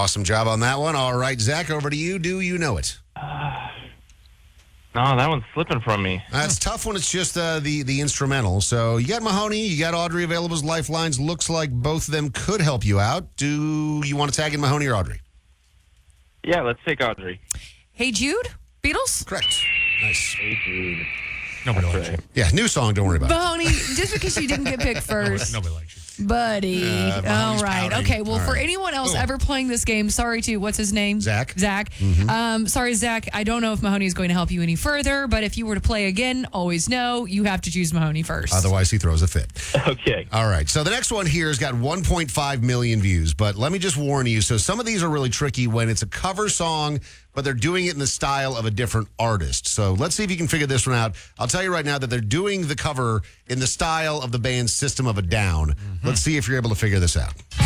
Awesome job on that one. All right, Zach, over to you. Do you know it? No, that one's slipping from me. That's tough when it's just the instrumental. So you got Mahoney, you got Audrey available as lifelines. Looks like both of them could help you out. Do you want to tag in Mahoney or Audrey? Yeah, let's take Audrey. Hey Jude, Beatles? Correct. Nice. Hey, Jude. Nobody That's likes right. you. Yeah, new song. Don't worry about it. Mahoney, just because you didn't get picked first. Nobody likes you. Buddy. All Mahoney's right. pouting. Okay. Well, All for right. anyone else Oh. ever playing this game, sorry to, what's his name? Zach. Zach. Sorry, Zach. I don't know if Mahoney is going to help you any further, but if you were to play again, always know you have to choose Mahoney first. Otherwise, he throws a fit. Okay. All right. So the next one here has got 1.5 million views, but let me just warn you. So some of these are really tricky when it's a cover song, but they're doing it in the style of a different artist. So let's see if you can figure this one out. I'll tell you right now that they're doing the cover in the style of the band System of a Down. Let's see if you're able to figure this out.